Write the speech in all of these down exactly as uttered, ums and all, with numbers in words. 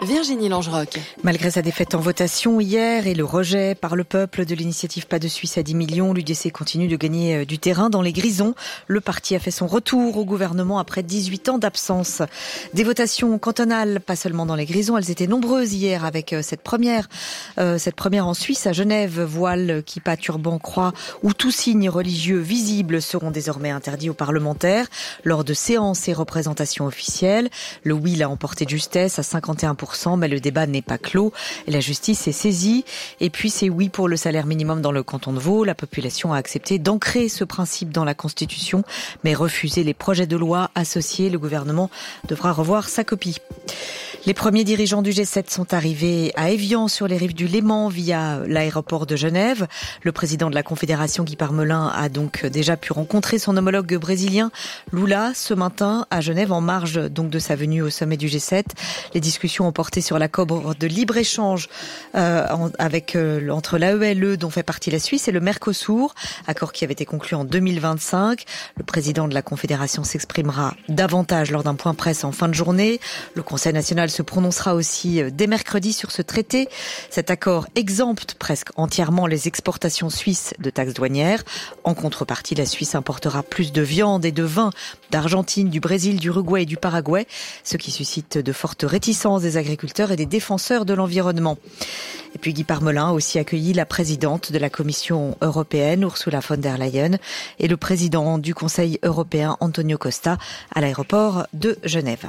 Virginie Langeroc. Malgré sa défaite en votation hier et le rejet par le peuple de l'initiative Pas de Suisse à dix millions, l'U D C continue de gagner du terrain dans les Grisons. Le parti a fait son retour au gouvernement après dix-huit ans d'absence. Des votations cantonales, pas seulement dans les Grisons, elles étaient nombreuses hier avec cette première, euh, cette première en Suisse à Genève. Voile, kippa, turban, croix ou tout signe religieux visible seront désormais interdits aux parlementaires lors de séances et représentations officielles. Le oui l'a emporté de justesse à cinquante et un pour cent, mais le débat n'est pas clos et la justice est saisie. Et puis c'est oui pour le salaire minimum dans le canton de Vaud. La population a accepté d'ancrer ce principe dans la Constitution, mais refusé les projets de loi associés. Le gouvernement devra revoir sa copie. Les premiers dirigeants du G sept sont arrivés à Évian sur les rives du Léman via l'aéroport de Genève. Le président de la Confédération, Guy Parmelin, a donc déjà pu rencontrer son homologue brésilien Lula ce matin à Genève en marge donc de sa venue au sommet du G sept. Les discussions ont porté sur l'accord de libre-échange euh, avec euh, entre l'A E L E dont fait partie la Suisse et le Mercosur, accord qui avait été conclu en deux mille vingt-cinq. Le président de la Confédération s'exprimera davantage lors d'un point presse en fin de journée. Le Conseil national se prononcera aussi dès mercredi sur ce traité. Cet accord exempte presque entièrement les exportations suisses de taxes douanières. En contrepartie, la Suisse importera plus de viande et de vin d'Argentine, du Brésil, du Uruguay et du Paraguay, ce qui suscite de fortes réticences des agriculteurs et des défenseurs de l'environnement. Et puis Guy Parmelin a aussi accueilli la présidente de la Commission européenne, Ursula von der Leyen, et le président du Conseil européen, Antonio Costa, à l'aéroport de Genève.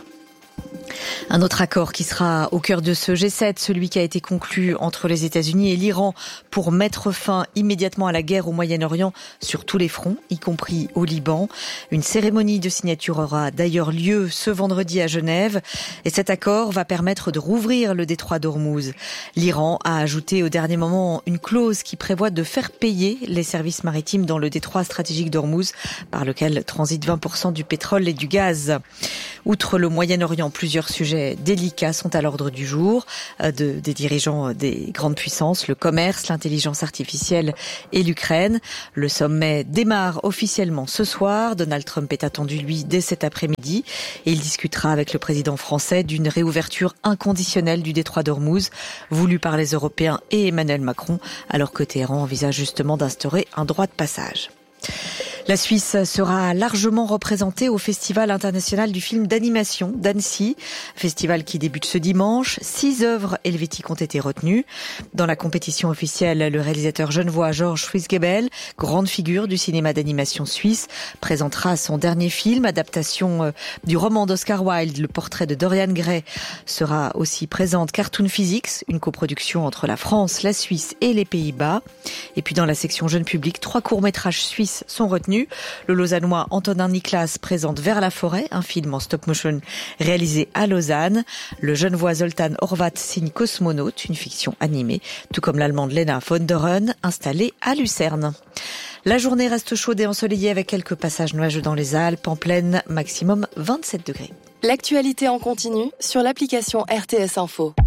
Un autre accord qui sera au cœur de ce G sept, celui qui a été conclu entre les États-Unis et l'Iran pour mettre fin immédiatement à la guerre au Moyen-Orient sur tous les fronts, y compris au Liban. Une cérémonie de signature aura d'ailleurs lieu ce vendredi à Genève et cet accord va permettre de rouvrir le détroit d'Ormuz. L'Iran a ajouté au dernier moment une clause qui prévoit de faire payer les services maritimes dans le détroit stratégique d'Ormuz par lequel transitent vingt pour cent du pétrole et du gaz. Outre le Moyen-Orient, plusieurs sujets délicats sont à l'ordre du jour de, des dirigeants des grandes puissances, le commerce, l'intelligence artificielle et l'Ukraine. Le sommet démarre officiellement ce soir. Donald Trump est attendu, lui, dès cet après-midi et il discutera avec le président français d'une réouverture inconditionnelle du détroit d'Ormuz, voulue par les Européens et Emmanuel Macron, alors que Téhéran envisage justement d'instaurer un droit de passage. La Suisse sera largement représentée au Festival international du film d'animation d'Annecy, festival qui débute ce dimanche. Six œuvres helvétiques ont été retenues. Dans la compétition officielle, le réalisateur genevois Georges Friesgebel, grande figure du cinéma d'animation suisse, présentera son dernier film, adaptation du roman d'Oscar Wilde, Le portrait de Dorian Gray. Sera aussi présente Cartoon Physics, une coproduction entre la France, la Suisse et les Pays-Bas. Et puis dans la section jeune public, trois courts-métrages suisses sont retenus. Le Lausannois Antonin Niklas présente Vers la forêt, un film en stop-motion réalisé à Lausanne. Le Genevois Zoltan Horvat signe Cosmonaute, une fiction animée, tout comme l'Allemande Lena von der Rön, installée à Lucerne. La journée reste chaude et ensoleillée avec quelques passages nuageux dans les Alpes, en pleine, maximum vingt-sept degrés. L'actualité en continu sur l'application R T S Info.